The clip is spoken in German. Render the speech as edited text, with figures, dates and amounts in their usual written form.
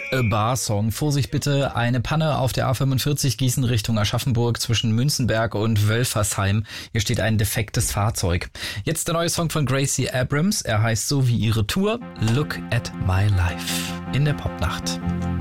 A Bar-Song. Vorsicht bitte, eine Panne auf der A45 Gießen Richtung Aschaffenburg zwischen Münzenberg und Wölfersheim. Hier steht ein defektes Fahrzeug. Jetzt der neue Song von Gracie Abrams. Er heißt so wie ihre Tour, Look at My Life. In der Popnacht.